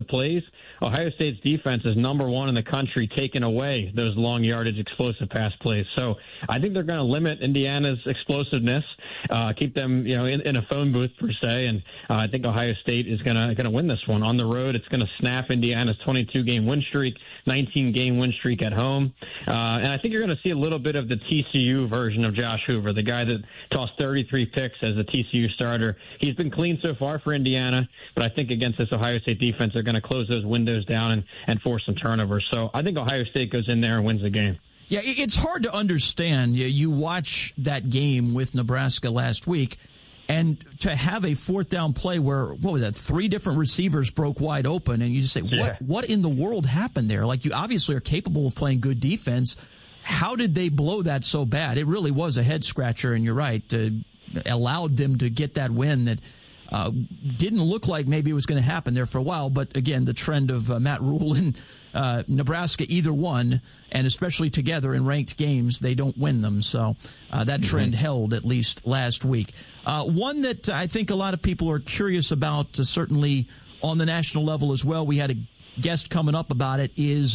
plays, Ohio State's defense is number one in the country taking away those long yardage explosive pass plays. So I think they're going to limit Indiana's explosiveness, keep them, in a phone booth per se. And I think Ohio State is going to win this one on the road. It's going to snap Indiana's 22-game win streak, 19-game win streak at home. And I think you're going to see a little bit of the TCU version of Josh Hoover, the guy that tossed 33 picks as a TCU starter. He's been clean so far for Indiana, but I think against this Ohio State defense, they're going to close those windows down and force some turnovers. So I think Ohio State goes in there and wins the game. Yeah, it's hard to understand. You watch that game with Nebraska last week, and to have a fourth down play where, 3 different receivers broke wide open, and you just say, what in the world happened there? Like, you obviously are capable of playing good defense. How did they blow that so bad? It really was a head-scratcher, and you're right, allowed them to get that win that didn't look like maybe it was going to happen there for a while. But, again, the trend of Matt Rhule and Nebraska either won, and especially together in ranked games, they don't win them. So that trend held at least last week. One that I think a lot of people are curious about, certainly on the national level as well, we had a guest coming up about it, is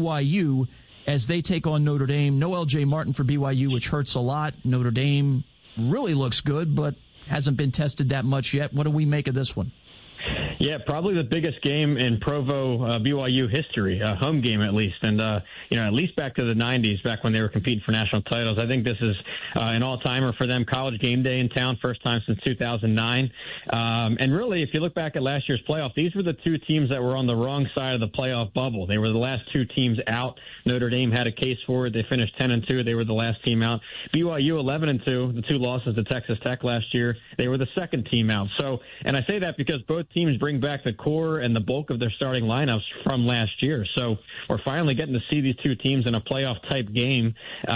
BYU as they take on Notre Dame. No L.J. Martin for BYU, which hurts a lot. Notre Dame really looks good, but hasn't been tested that much yet. What do we make of this one? Yeah, probably the biggest game in Provo BYU history, home game at least, and at least back to the 90s, back when they were competing for national titles. I think this is an all-timer for them. College game day in town, first time since 2009. And really, if you look back at last year's playoff, these were the two teams that were on the wrong side of the playoff bubble. They were the last two teams out. Notre Dame had a case for it. They finished 10-2. They were the last team out. BYU 11-2. The two losses to Texas Tech last year. They were the second team out. So, and I say that because both teams bring back the core and the bulk of their starting lineups from last year. So we're finally getting to see these two teams in a playoff-type game.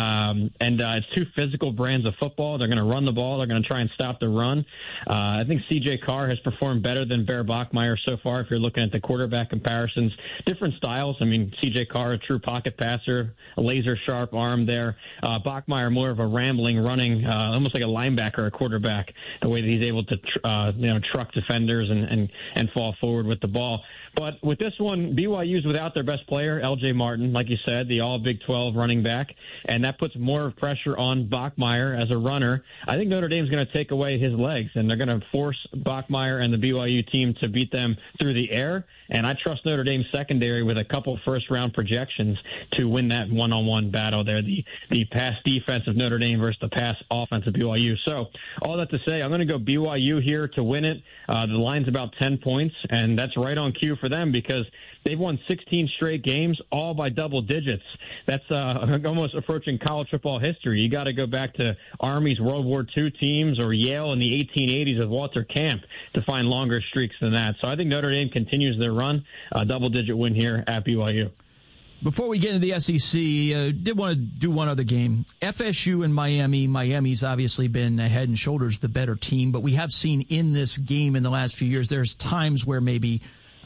It's two physical brands of football. They're going to run the ball. They're going to try and stop the run. I think C.J. Carr has performed better than Bear Bachmeier so far if you're looking at the quarterback comparisons. Different styles. I mean, C.J. Carr, a true pocket passer, a laser-sharp arm there. Bachmeier, more of a rambling, running, almost like a linebacker, a quarterback, the way that he's able to truck defenders and fall forward with the ball. But with this one, BYU's without their best player, L.J. Martin, like you said, the all Big 12 running back, and that puts more pressure on Bachmeier as a runner. I think Notre Dame's going to take away his legs, and they're going to force Bachmeier and the BYU team to beat them through the air, and I trust Notre Dame's secondary with a couple first-round projections to win that one-on-one battle there, the pass defense of Notre Dame versus the pass offense of BYU. So all that to say, I'm going to go BYU here to win it. The line's about 10 points, and that's right on cue for them because they've won 16 straight games, all by double digits. That's almost approaching college football history. You got to go back to Army's World War II teams or Yale in the 1880s with Walter Camp to find longer streaks than that. So I think Notre Dame continues their run, a double-digit win here at BYU. Before we get into the SEC, did want to do one other game. FSU and Miami. Miami's obviously been head and shoulders the better team, but we have seen in this game in the last few years, there's times where maybe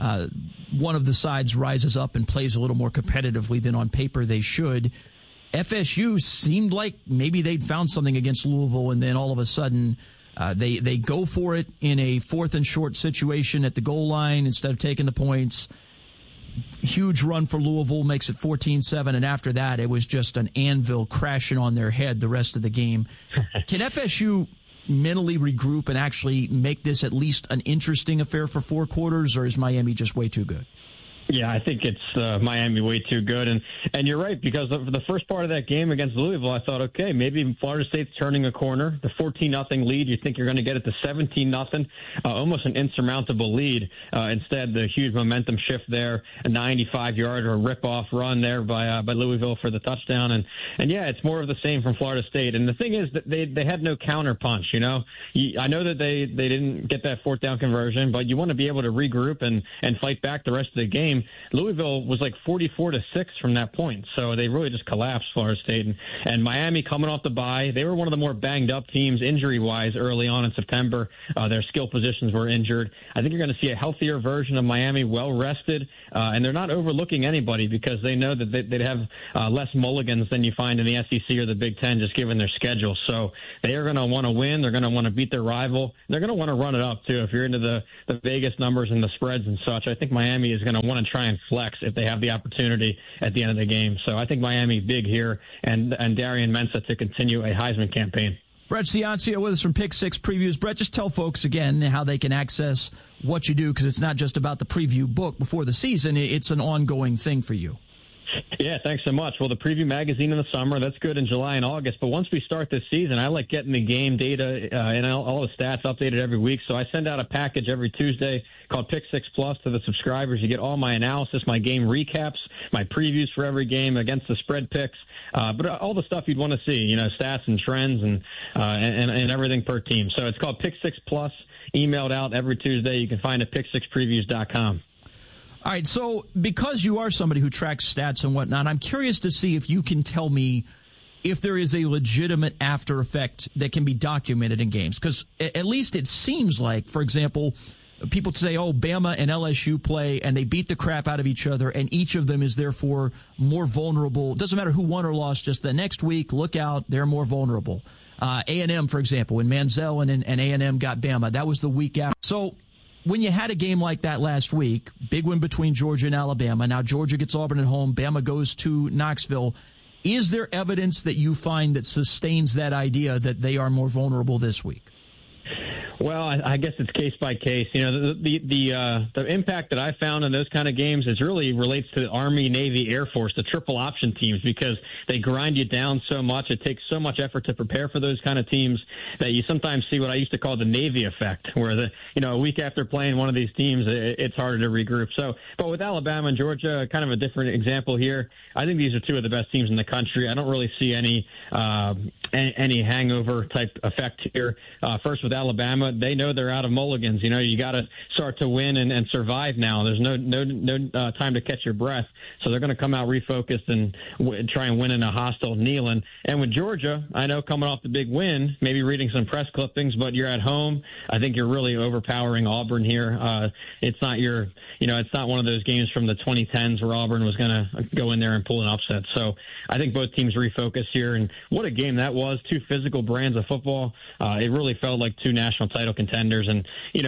one of the sides rises up and plays a little more competitively than on paper they should. FSU seemed like maybe they'd found something against Louisville, and then all of a sudden they go for it in a fourth and short situation at the goal line instead of taking the points. Huge run for Louisville, makes it 14-7, and after that it was just an anvil crashing on their head the rest of the game. Can FSU mentally regroup and actually make this at least an interesting affair for 4 quarters, or is Miami just way too good? Yeah, I think it's Miami way too good. And you're right, because of the first part of that game against Louisville, I thought, okay, maybe Florida State's turning a corner. The 14-0 lead, you think you're going to get it to 17-0, almost an insurmountable lead. Instead, the huge momentum shift there, a 95-yard or rip-off run there by Louisville for the touchdown. And yeah, it's more of the same from Florida State. And the thing is that they had no counter punch, you know. I know that they didn't get that fourth down conversion, but you want to be able to regroup and fight back the rest of the game. game, Louisville was like 44-6 from that point. So they really just collapsed, Florida State. And Miami coming off the bye, they were one of the more banged up teams injury-wise early on in September. Their skill positions were injured. I think you're going to see a healthier version of Miami, well-rested, and they're not overlooking anybody because they know that they'd have less mulligans than you find in the SEC or the Big Ten, just given their schedule. So they are going to want to win. They're going to want to beat their rival. They're going to want to run it up, too. If you're into the Vegas numbers and the spreads and such, I think Miami is going to want to try and flex if they have the opportunity at the end of the game. So I think Miami big here, and Darian Mensah to continue a Heisman campaign. Brett Ciancia with us from Pick Six Previews. Brett, just tell folks again how they can access what you do, because it's not just about the preview book before the season. It's an ongoing thing for you. Yeah, thanks so much. Well, the preview magazine in the summer, that's good in July and August. But once we start this season, I like getting the game data and all the stats updated every week. So I send out a package every Tuesday called Pick 6 Plus to the subscribers. You get all my analysis, my game recaps, my previews for every game against the spread picks, but all the stuff you'd want to see, stats and trends and everything per team. So it's called Pick 6 Plus, emailed out every Tuesday. You can find it at pick6previews.com. All right, so because you are somebody who tracks stats and whatnot, I'm curious to see if you can tell me if there is a legitimate after effect that can be documented in games. Because at least it seems like, for example, people say, Bama and LSU play and they beat the crap out of each other, and each of them is therefore more vulnerable. It doesn't matter who won or lost, just the next week, look out, they're more vulnerable. A&M, for example, when Manziel and A&M got Bama, that was the week after. So when you had a game like that last week, big one between Georgia and Alabama, now Georgia gets Auburn at home, Bama goes to Knoxville, is there evidence that you find that sustains that idea that they are more vulnerable this week? Well, I guess it's case by case. The impact that I found in those kind of games is really relates to the Army, Navy, Air Force, the triple option teams, because they grind you down so much. It takes so much effort to prepare for those kind of teams that you sometimes see what I used to call the Navy effect, where a week after playing one of these teams, it's harder to regroup. So, but with Alabama and Georgia, kind of a different example here. I think these are two of the best teams in the country. I don't really see any hangover type effect here. First with Alabama, they know they're out of mulligans. You got to start to win and survive now. There's no time to catch your breath. So they're going to come out refocused and try and win in a hostile Neyland. And with Georgia, I know coming off the big win, maybe reading some press clippings, but you're at home. I think you're really overpowering Auburn here. It's not it's not one of those games from the 2010s where Auburn was going to go in there and pull an upset. So I think both teams refocus here. And what a game that was. Two physical brands of football. It really felt like two national title contenders. And,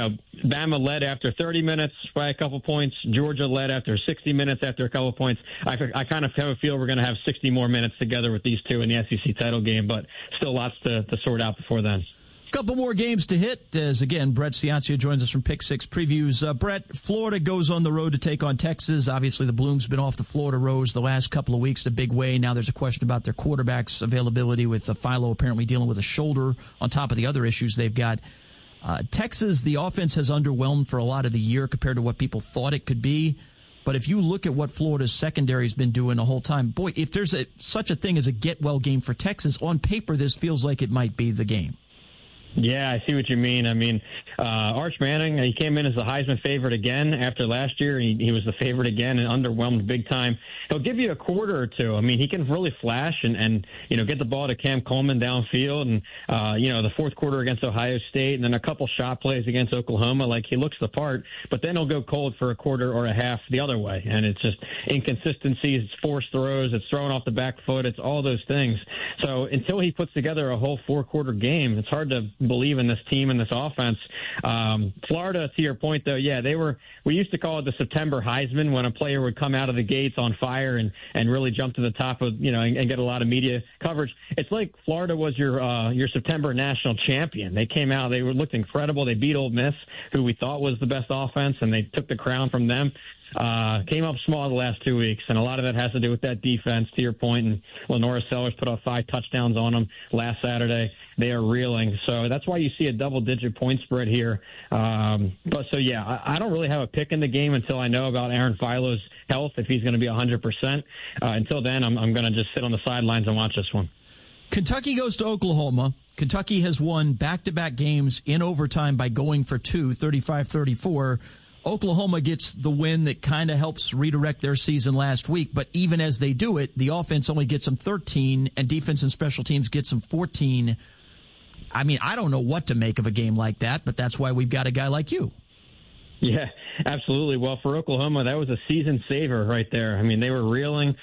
Bama led after 30 minutes by a couple points. Georgia led after 60 minutes after a couple points. I kind of have a feel we're going to have 60 more minutes together with these two in the SEC title game, but still lots to sort out before then. Couple more games to hit as, again, Brett Ciancia joins us from Pick 6 Previews. Brett, Florida goes on the road to take on Texas. Obviously, the bloom's been off the Florida rose the last couple of weeks the big way. Now there's a question about their quarterback's availability with Philo apparently dealing with a shoulder on top of the other issues they've got. Texas, the offense has underwhelmed for a lot of the year compared to what people thought it could be. But if you look at what Florida's secondary has been doing the whole time, boy, if there's such a thing as a get-well game for Texas, on paper this feels like it might be the game. Yeah, I see what you mean. I mean, Arch Manning, he came in as the Heisman favorite again after last year. He was the favorite again and underwhelmed big time. He'll give you a quarter or two. I mean, he can really flash and get the ball to Cam Coleman downfield and, the fourth quarter against Ohio State and then a couple shot plays against Oklahoma. Like, he looks the part, but then he'll go cold for a quarter or a half the other way. And it's just inconsistencies, it's forced throws, it's throwing off the back foot, it's all those things. So until he puts together a whole four-quarter game, it's hard to believe in this team and this offense. Florida, to your point, though, yeah, we used to call it the September Heisman, when a player would come out of the gates on fire and really jump to the top of, and get a lot of media coverage. It's like Florida was your September national champion. They came out, they looked incredible. They beat Ole Miss, who we thought was the best offense, and they took the crown from them. Came up small the last 2 weeks, and a lot of that has to do with that defense, to your point. And Lenora Sellers put up 5 touchdowns on them last Saturday. They are reeling. So that's why you see a double-digit point spread here. I don't really have a pick in the game until I know about Aaron Philo's health, if he's going to be 100%. Until then, I'm going to just sit on the sidelines and watch this one. Kentucky goes to Oklahoma. Kentucky has won back-to-back games in overtime by going for two, 35-34. Oklahoma gets the win that kind of helps redirect their season last week, but even as they do it, the offense only gets them 13, and defense and special teams gets them 14. I mean, I don't know what to make of a game like that, but that's why we've got a guy like you. Yeah, absolutely. Well, for Oklahoma, that was a season saver right there. I mean, they were reeling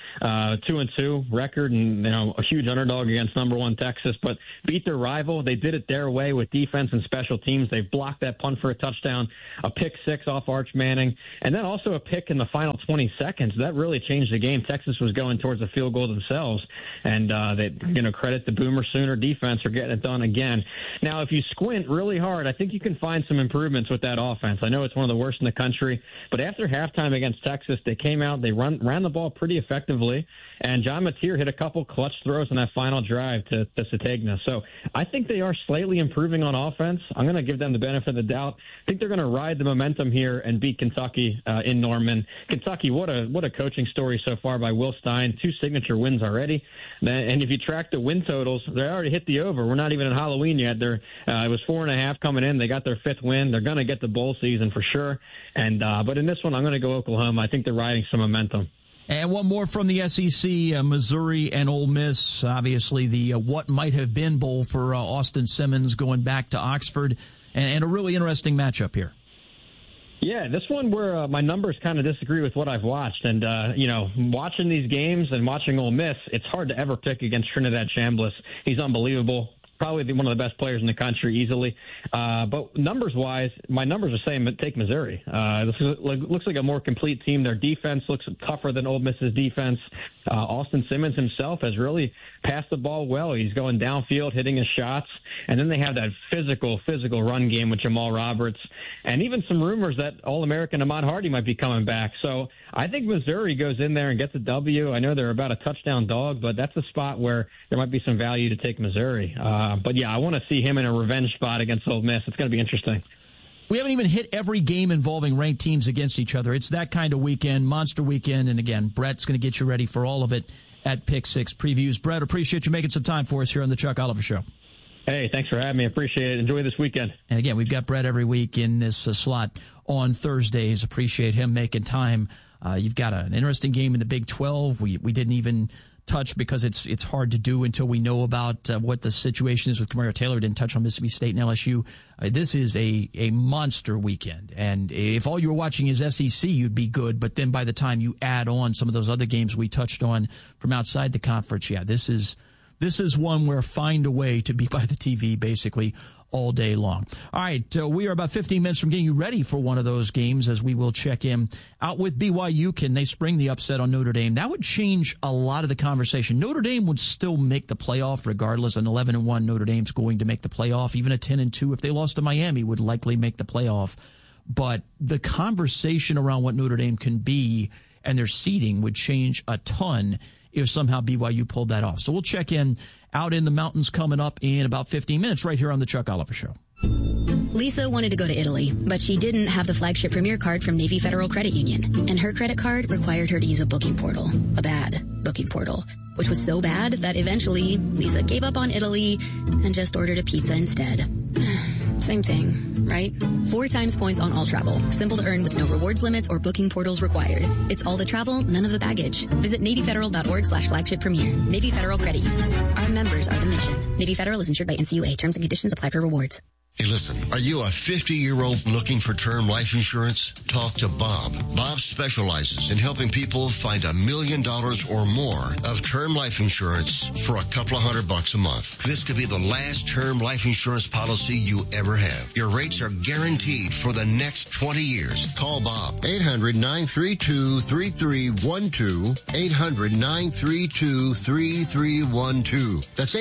2-2 record and a huge underdog against number one Texas, but beat their rival. They did it their way with defense and special teams. They blocked that punt for a touchdown, a pick six off Arch Manning, and then also a pick in the final 20 seconds. That really changed the game. Texas was going towards a field goal themselves, and they credit the Boomer Sooner defense for getting it done again. Now, if you squint really hard, I think you can find some improvements with that offense. I know it's one of the worst in the country, but after halftime against Texas, they came out, they ran the ball pretty effectively, and John Mateer hit a couple clutch throws on that final drive to Sategna. So I think they are slightly improving on offense. I'm going to give them the benefit of the doubt. I think they're going to ride the momentum here and beat Kentucky in Norman. Kentucky, what a coaching story so far by Will Stein. 2 signature wins already. And if you track the win totals, they already hit the over. We're not even in Halloween yet. It was 4.5 coming in. They got their 5th win. They're going to get the bowl season for sure. And but in this one, I'm going to go Oklahoma. I think they're riding some momentum. And one more from the SEC, Missouri and Ole Miss. Obviously, the what might have been bowl for Austin Simmons going back to Oxford, and a really interesting matchup here. Yeah, this one where my numbers kind of disagree with what I've watched. And, watching these games and watching Ole Miss, it's hard to ever pick against Trinidad Chambliss. He's unbelievable. Probably one of the best players in the country easily. But numbers-wise, my numbers are saying take Missouri. This looks like a more complete team. Their defense looks tougher than Ole Miss's defense. Austin Simmons himself has really passed the ball well. He's going downfield, hitting his shots. And then they have that physical run game with Jamal Roberts. And even some rumors that All-American Ahmad Hardy might be coming back. So I think Missouri goes in there and gets a W. I know they're about a touchdown dog, but that's a spot where there might be some value to take Missouri. But, yeah, I want to see him in a revenge spot against Ole Miss. It's going to be interesting. We haven't even hit every game involving ranked teams against each other. It's that kind of weekend, monster weekend. And, again, Brett's going to get you ready for all of it at Pick Six Previews. Brett, appreciate you making some time for us here on the Chuck Oliver Show. Hey, thanks for having me. Appreciate it. Enjoy this weekend. And, again, we've got Brett every week in this slot on Thursdays. Appreciate him making time. You've got an interesting game in the Big 12. We didn't even touch because it's hard to do until we know about what the situation is with Camario Taylor. Didn't touch on Mississippi State and LSU. This is a monster weekend. And if all you were watching is SEC, you'd be good. But then by the time you add on some of those other games we touched on from outside the conference, yeah, this is one where find a way to be by the TV basically all day long. All right, we are about 15 minutes from getting you ready for one of those games as we will check in out with BYU. Can they spring the upset on Notre Dame? That would change a lot of the conversation. Notre Dame would still make the playoff regardless. An 11-1 Notre Dame's going to make the playoff. Even a 10-2, if they lost to Miami, would likely make the playoff. But the conversation around what Notre Dame can be and their seeding would change a ton if somehow BYU pulled that off. So we'll check in out in the mountains coming up in about 15 minutes right here on the Chuck Oliver Show. Lisa wanted to go to Italy, but she didn't have the flagship Premier card from Navy Federal Credit Union, and her credit card required her to use a booking portal, a bad booking portal, which was so bad that eventually Lisa gave up on Italy and just ordered a pizza instead. Same thing, right? 4 times points on all travel. Simple to earn with no rewards limits or booking portals required. It's all the travel, none of the baggage. Visit NavyFederal.org/flagship premier. Navy Federal Credit Union. Our members are the mission. Navy Federal is insured by NCUA. Terms and conditions apply for rewards. Hey, listen, are you a 50-year-old looking for term life insurance? Talk to Bob. Bob specializes in helping people find $1 million or more of term life insurance for a couple of $100 a month. This could be the last term life insurance policy you ever have. Your rates are guaranteed for the next 20 years. Call Bob. 800-932-3312. 800-932-3312. That's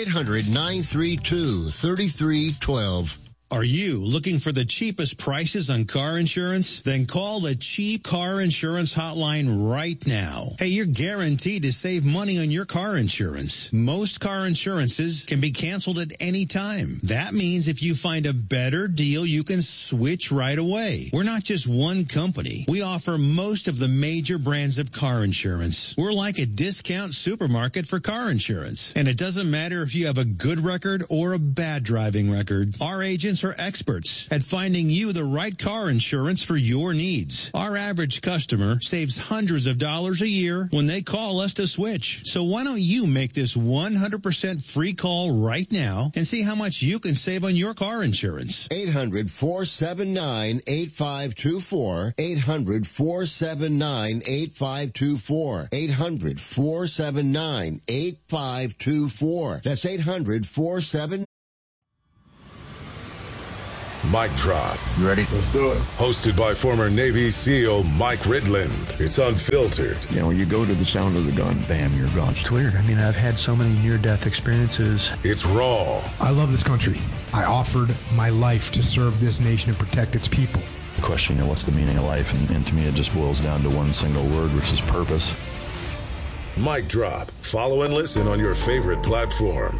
800-932-3312. Are you looking for the cheapest prices on car insurance? Then call the Cheap Car Insurance Hotline right now. Hey, you're guaranteed to save money on your car insurance. Most car insurances can be canceled at any time. That means if you find a better deal, you can switch right away. We're not just one company. We offer most of the major brands of car insurance. We're like a discount supermarket for car insurance. And it doesn't matter if you have a good record or a bad driving record. Our agents professionals are experts at finding you the right car insurance for your needs. Our average customer saves hundreds of dollars a year when they call us to switch. So why don't you make this 100% free call right now and see how much you can save on your car insurance? 800-479-8524. 800-479-8524. 800-479-8524. That's 800-47. Mic Drop. You ready? Let's do it. Hosted by former Navy SEAL Mike Ridland. It's unfiltered. You know, when you go to the sound of the gun, bam, you're gone. It's weird. I mean, I've had so many near-death experiences. It's raw. I love this country. I offered my life to serve this nation and protect its people. The question, you know, what's the meaning of life? And to me, it just boils down to one single word, which is purpose. Mic Drop. Follow and listen on your favorite platform.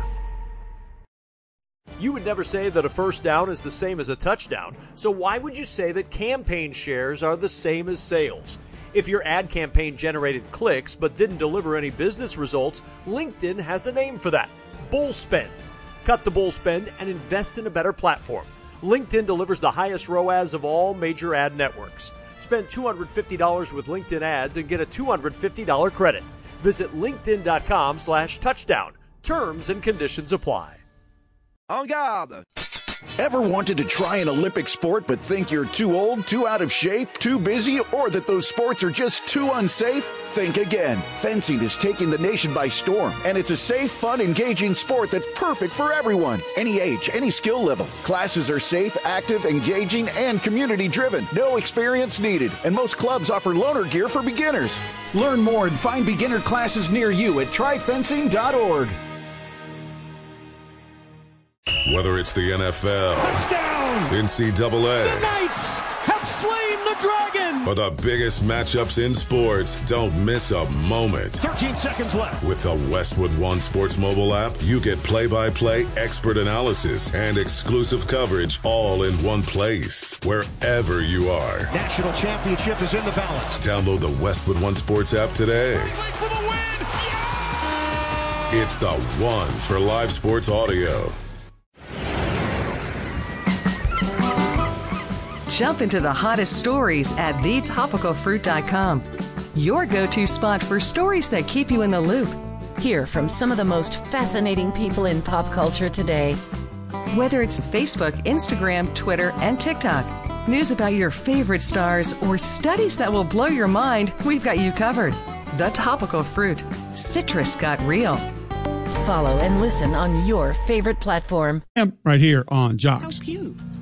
You would never say that a first down is the same as a touchdown, so why would you say that campaign shares are the same as sales? If your ad campaign generated clicks but didn't deliver any business results, LinkedIn has a name for that: bull spend. Cut the bull spend and invest in a better platform. LinkedIn delivers the highest ROAS of all major ad networks. Spend $250 with LinkedIn ads and get a $250 credit. Visit linkedin.com/touchdown. Terms and conditions apply. En garde! Ever wanted to try an Olympic sport but think you're too old, too out of shape, too busy, or that those sports are just too unsafe? Think again. Fencing is taking the nation by storm, and it's a safe, fun, engaging sport that's perfect for everyone. Any age, any skill level. Classes are safe, active, engaging, and community-driven. No experience needed, and most clubs offer loaner gear for beginners. Learn more and find beginner classes near you at tryfencing.org. Whether it's the NFL, touchdown, NCAA, the Knights have slain the dragon, or the biggest matchups in sports, don't miss a moment. 13 seconds left. With the Westwood One Sports mobile app, you get play-by-play, expert analysis, and exclusive coverage all in one place, wherever you are. National championship is in the balance. Download the Westwood One Sports app today. For the win. Yeah! It's the one for live sports audio. Jump into the hottest stories at thetopicalfruit.com. Your go-to spot for stories that keep you in the loop. Hear from some of the most fascinating people in pop culture today. Whether it's Facebook, Instagram, Twitter, and TikTok, news about your favorite stars, or studies that will blow your mind, we've got you covered. The Topical Fruit. Citrus got real. Follow and listen on your favorite platform. Right here on Jocks. Help you